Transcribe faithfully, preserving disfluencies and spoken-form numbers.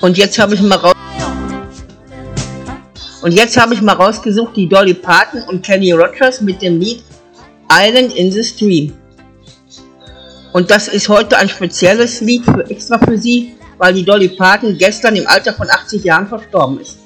Und jetzt habe ich mal raus und jetzt habe ich mal rausgesucht die Dolly Parton und Kenny Rogers mit dem Lied Island in the Stream. Und das ist heute ein spezielles Lied für, extra für Sie, weil die Dolly Parton gestern im Alter von achtzig Jahren verstorben ist.